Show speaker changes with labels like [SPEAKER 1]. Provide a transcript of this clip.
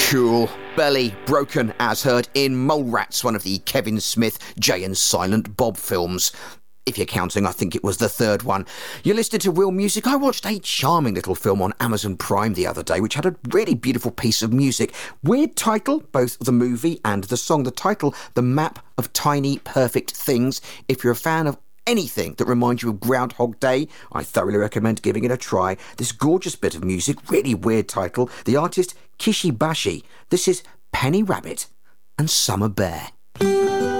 [SPEAKER 1] Cool. Belly broken as heard in Mallrats, one of the Kevin Smith, Jay and Silent Bob films. If you're counting, I think it was the third one. You're listening to Real Music. I watched a charming little film on Amazon Prime the other day, which had a really beautiful piece of music. Weird title, both the movie and the song. The title, The Map of Tiny Perfect Things. If you're a fan of anything that reminds you of Groundhog Day, I thoroughly recommend giving it a try. This gorgeous bit of music, really weird title. The artist, Kishi Bashi. This is Penny Rabbit and Summer Bear.